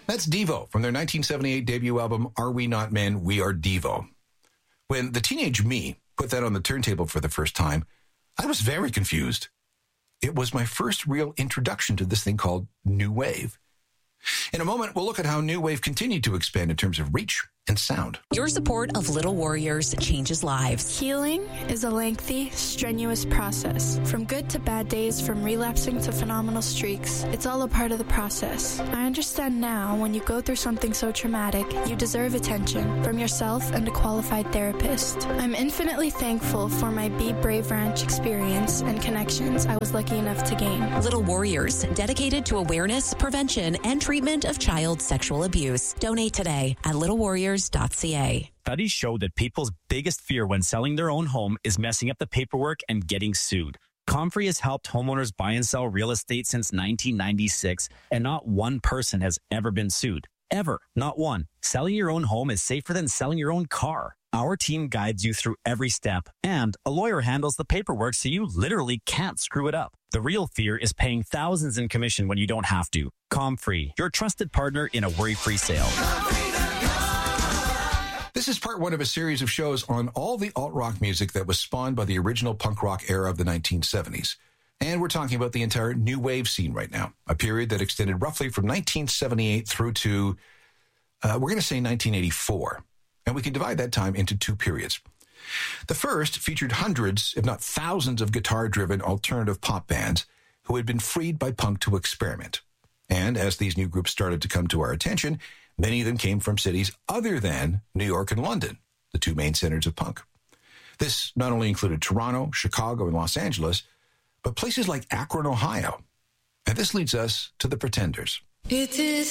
That's Devo from their 1978 debut album, Are We Not Men, We Are Devo. When the teenage me put that on the turntable for the first time, I was very confused. It was my first real introduction to this thing called New Wave. In a moment, we'll look at how New Wave continued to expand in terms of reach and sound. Your support of Little Warriors changes lives. Healing is a lengthy, strenuous process. From good to bad days, from relapsing to phenomenal streaks, it's all a part of the process. I understand now when you go through something so traumatic, you deserve attention from yourself and a qualified therapist. I'm infinitely thankful for my Be Brave Ranch experience and connections I was lucky enough to gain. Little Warriors, dedicated to awareness, prevention, and treatment of child sexual abuse. Donate today at littlewarriors.ca. Studies show that people's biggest fear when selling their own home is messing up the paperwork and getting sued. Comfrey has helped homeowners buy and sell real estate since 1996, and not one person has ever been sued. Ever. Not one. Selling your own home is safer than selling your own car. Our team guides you through every step, and a lawyer handles the paperwork so you literally can't screw it up. The real fear is paying thousands in commission when you don't have to. Comfrey, your trusted partner in a worry-free sale. This is part one of a series of shows on all the alt-rock music that was spawned by the original punk rock era of the 1970s. And we're talking about the entire new wave scene right now, a period that extended roughly from 1978 through to, we're going to say 1984. And we can divide that time into two periods. The first featured hundreds, if not thousands, of guitar-driven alternative pop bands who had been freed by punk to experiment. And as these new groups started to come to our attention, many of them came from cities other than New York and London, the two main centers of punk. This not only included Toronto, Chicago, and Los Angeles, but places like Akron, Ohio. And this leads us to the Pretenders. It is